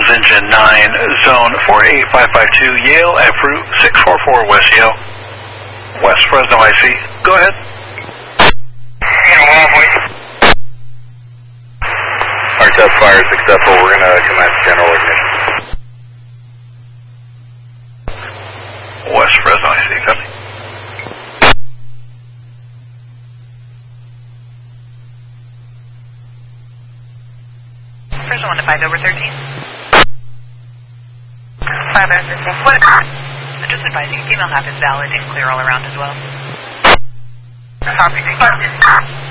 Cubs Engine 9, Zone 48552, Yale, F Route 644 West Yale, West Fresno IC. Go ahead. Our test fire is successful. We're going to commence general ignition. West Fresno IC, copy. Fresno 1 to 5 over 13. 5 over 13. What? Just advising, female half is valid and clear all around as well. Copy.